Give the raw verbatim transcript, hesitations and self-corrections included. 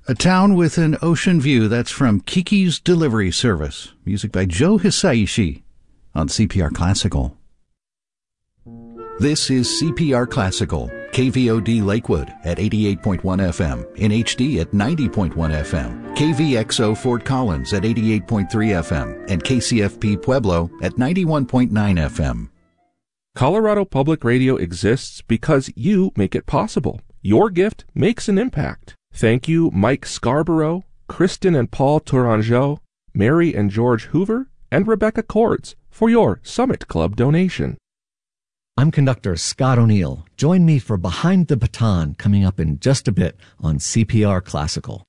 A Town with an Ocean View. That's from Kiki's Delivery Service. Music by Joe Hisaishi on C P R Classical. This is C P R Classical, K V O D Lakewood at eighty-eight point one F M, in H D at ninety point one F M, K V X O Fort Collins at eighty-eight point three F M, and K C F P Pueblo at ninety-one point nine F M. Colorado Public Radio exists because you make it possible. Your gift makes an impact. Thank you, Mike Scarborough, Kristen and Paul Tourangeau, Mary and George Hoover, and Rebecca Cords for your Summit Club donation. I'm conductor Scott O'Neill. Join me for Behind the Baton coming up in just a bit on C P R Classical.